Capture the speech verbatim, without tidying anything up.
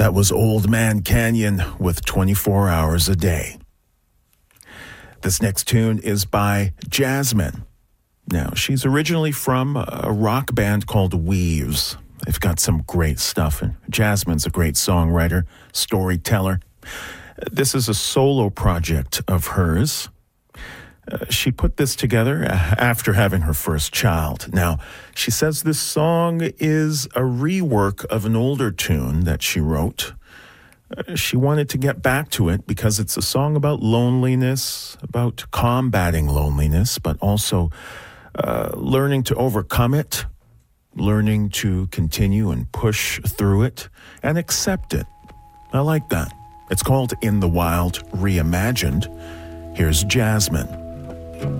That was Old Man Canyon with twenty-four hours a day. This next tune is by Jasmine. Now, she's originally from a rock band called Weaves. They've got some great stuff, and Jasmine's a great songwriter, storyteller. This is a solo project of hers. Uh, she put this together after having her first child. Now, she says this song is a rework of an older tune that she wrote. Uh, she wanted to get back to it because it's a song about loneliness, about combating loneliness, but also uh, learning to overcome it, learning to continue and push through it and accept it. I like that. It's called In the Wild Reimagined. Here's Jasmine.